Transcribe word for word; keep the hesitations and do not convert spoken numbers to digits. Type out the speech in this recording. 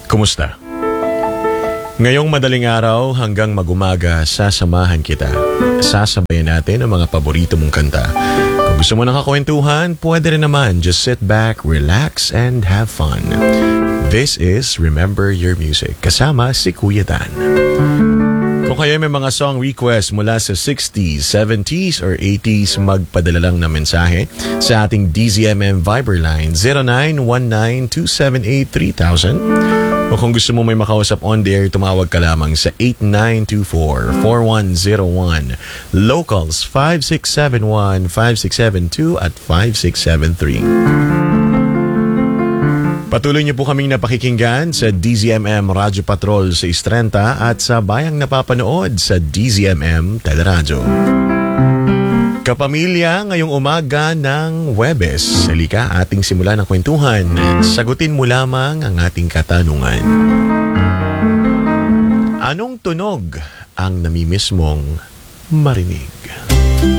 Kumusta? Ngayong madaling araw hanggang magumaga, sasamahan kita. Sasabayan natin ang mga paborito mong kanta. Kung gusto mo ng kakwentuhan, pwede rin naman. Just sit back, relax, and have fun. This is Remember Your Music, kasama si Kuya Dan. Kung kayo may mga song request mula sa sixties, seventies, or eighties, magpadala lang na mensahe sa ating D Z M M Viber line zero nine one nine two seven eight three thousand. O kung gusto mo may makausap on the air, tumawag ka lamang sa eight nine two four, four one zero one. Locals five six seven one, five six seven two at five six seven three. Patuloy niyo po kaming napakikinggan sa D Z M M Radyo Patrol sa Istrenta at sa bayang napapanood sa D Z M M Teleradyo. Kapamilya, ngayong umaga ng Huwebes, halika ating simulan ng kwentuhan. Sagutin mo lamang ang ating katanungan. Anong tunog ang namimiss mong marinig?